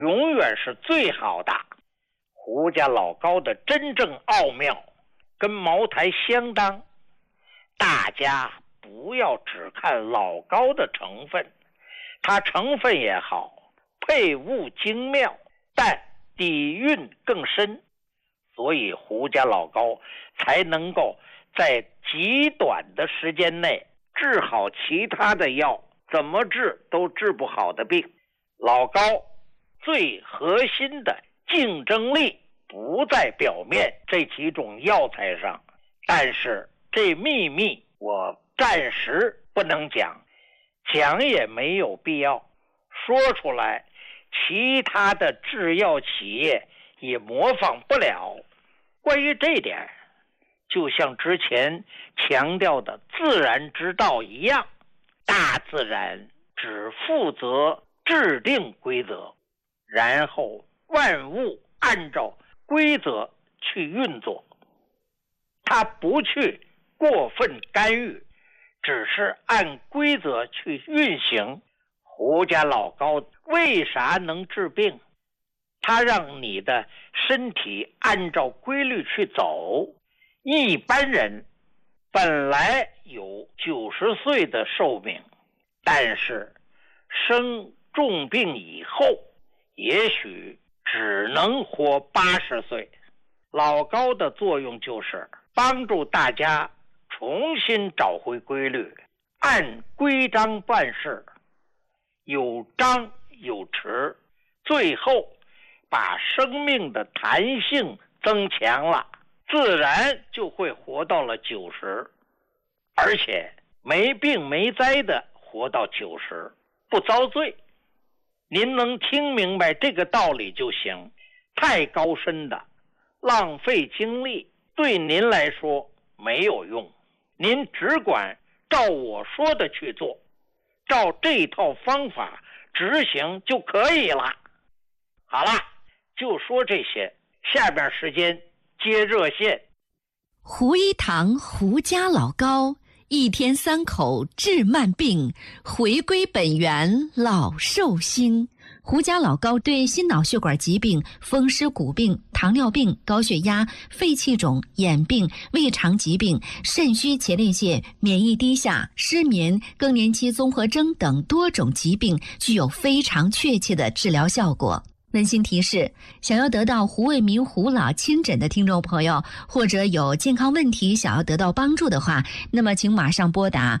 永远是最好的。胡家老高的真正奥妙跟茅台相当，大家不要只看老高的成分，它成分也好，配物精妙，但底蕴更深，所以胡家老高才能够在极短的时间内治好其他的药怎么治都治不好的病。老高最核心的竞争力不在表面这几种药材上，但是这秘密我暂时不能讲，讲也没有必要，说出来其他的制药企业也模仿不了。关于这点，就像之前强调的自然之道一样，大自然只负责制定规则，然后万物按照规则去运作，它不去过分干预，只是按规则去运行。胡家老高为啥能治病？他让你的身体按照规律去走。一般人本来有90岁的寿命，但是生重病以后也许只能活80岁。老高的作用就是帮助大家重新找回规律，按规章办事，有张有弛，最后把生命的弹性增强了，自然就会活到了90，而且没病没灾的活到90，不遭罪。您能听明白这个道理就行，太高深的浪费精力对您来说没有用，您只管照我说的去做，照这套方法执行就可以了。好了，就说这些，下边时间接热线。 胡一堂胡家老高，一天3口治慢病，回归本源老寿星。胡家老高对心脑血管疾病、风湿骨病、糖尿病、高血压、肺气肿、眼病、胃肠疾病、肾虚前列腺、免疫低下、失眠、更年期综合征等多种疾病具有非常确切的治疗效果。温馨提示，想要得到胡卫民胡老亲诊的听众朋友，或者有健康问题想要得到帮助的话，那么请马上拨打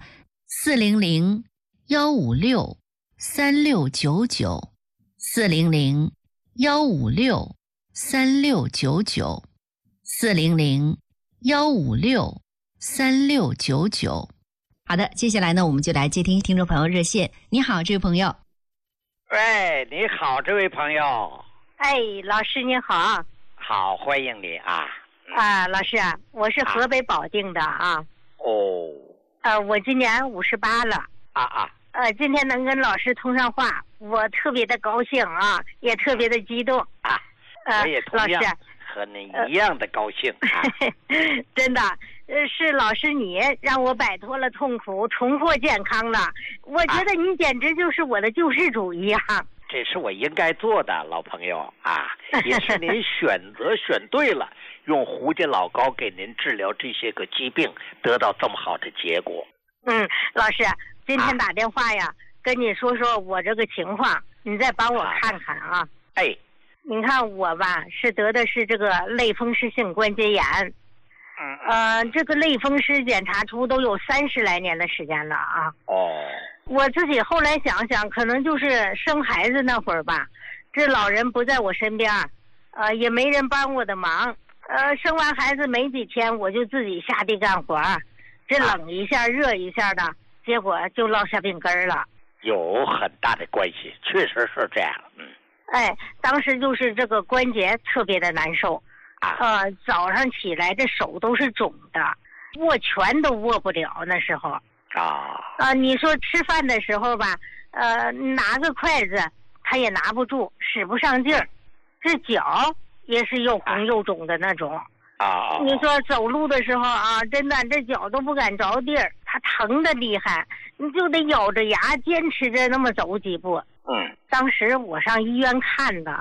400-156-3699 400-156-3699 400-156-3699。好的，接下来呢，我们就来接听听众朋友热线。你好，这位朋友。 喂，你好，这位朋友。 哎，老师你好。 好，欢迎你啊。 老师啊，我是河北保定的啊。 哦。 我今年58了。今天能跟老师通上话，我特别的高兴啊，也特别的激动啊。我也同样和您一样的高兴啊。 真的。是老师你让我摆脱了痛苦，重获健康了。我觉得你简直就是我的救世主一样。 这是我应该做的，老朋友啊，也是您选择选对了，用胡家老高给您治疗这些个疾病，得到这么好的结果。 老师，今天打电话呀，跟你说说我这个情况，你再帮我看看啊。你看我吧，是得的是这个类风湿性关节炎。这个类风湿检查出都有30来年的时间了啊。我自己后来想想，可能就是生孩子那会儿吧，这老人不在我身边，也没人帮我的忙。生完孩子没几天，我就自己下地干活，这冷一下热一下的，结果就落下病根了。 有很大的关系，确实是这样。 当时就是这个关节特别的难受。早上起来这手都是肿的，握拳都握不了那时候。你说吃饭的时候吧，拿个筷子他也拿不住，使不上劲儿，这脚也是又红又肿的那种。你说走路的时候啊，真的这脚都不敢着地儿，它疼的厉害，你就得咬着牙坚持着那么走几步。 嗯。 当时我上医院看的，